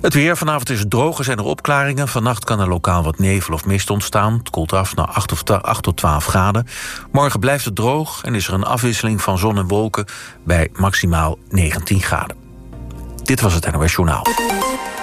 Het weer. Vanavond is het droog, er zijn er opklaringen. Vannacht kan er lokaal wat nevel of mist ontstaan. Het koelt af naar 8 tot 12 graden. Morgen blijft het droog en is er een afwisseling van zon en wolken bij maximaal 19 graden. Dit was het NOS Journaal.